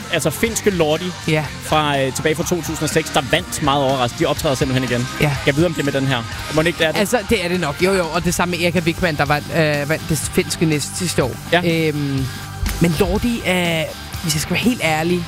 altså finske Lordi fra tilbage fra 2006, der vandt meget overraskende. De optræder simpelthen igen. Ja. Jeg ved om det med den her. Må det ikke det er det? Altså, det er det nok. Jo, og det samme med Erika Wigman, der vandt det finske næste sidste år. Ja. Men Lordi er, hvis jeg skal være helt ærlig,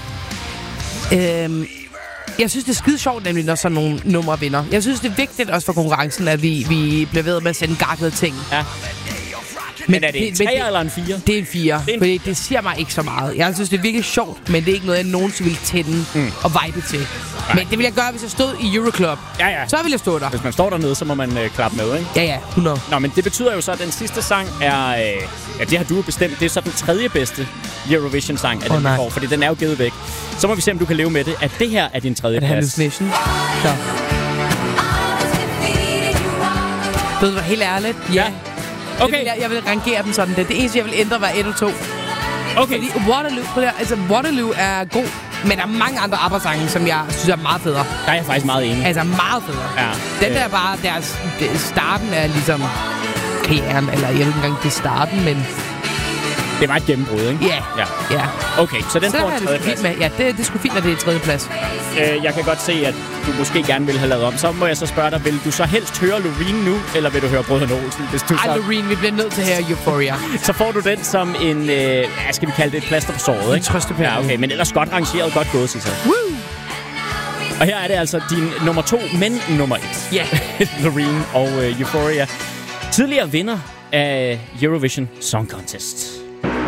jeg synes, det er skide sjovt, nemlig, når sådan nogle numre vinder. Jeg synes, det er vigtigt også for konkurrencen, at vi bliver ved med at sende gakkede ting. Ja. Men er det en 3 eller en 4? Det er en 4, fordi det siger mig ikke så meget. Jeg synes, det er virkelig sjovt, men det er ikke noget, jeg nogensinde ville tænde og vibe til. Nej. Men det ville jeg gøre, hvis jeg stod i Euroclub. Ja. Så ville jeg stå der. Hvis man står dernede, så må man klappe med, ikke? Ja, 100. Nå, men det betyder jo så, at den sidste sang er... det har du bestemt. Det er så den tredje bedste Eurovision-sang af den, vi får, fordi den er jo givet væk. Så må vi se, om du kan leve med det. At det her er din tredje plads. Hallucination? Så. Ved du hvad, helt ærligt? Ja. Okay. Jeg vil rangere den sådan. Det eneste, jeg vil ændre, var 1 og 2. Okay. Fordi Waterloo er god, men der er mange andre ABBA-sange, som jeg synes er meget federe. Der er jeg faktisk meget enig. Altså meget federe. Ja. Den der bare, starten er ligesom karrieren, eller jeg ved ikke engang, det er starten, men... Det var et gennembrud, ikke? Ja. Okay, så den får en tredje plads. Ja, det er sgu fint, at det er tredje plads. Jeg kan godt se, at du måske gerne vil have lavet om. Så må jeg så spørge dig, vil du så helst høre Loreen nu, eller vil du høre Brødrene Olsen? Hvis du Loreen, vi bliver nødt til at høre Euphoria. Så får du den som en, skal vi kalde det et plaster på såret, ikke? En trøstepille. Ja, okay, men ellers godt rangeret, godt gået, Sissel. Woo! Og her er det altså din nummer 2, men nummer 1. Ja. Loreen og Euphoria. Tidligere vinder af Eurovision Song Contest.